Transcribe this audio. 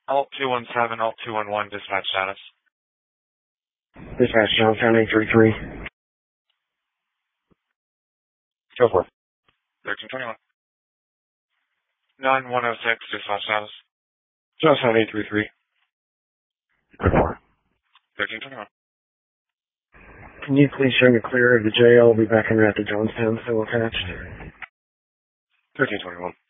Alt 217, Alt 211, dispatch status. Dispatch, Johnstown 833. Go for it. 1321. 9106, dispatch status. Johnstown 833. Go for it. 1321. Can you please show me clear of the jail? I'll be back in at the Johnstown, still attached. 1321.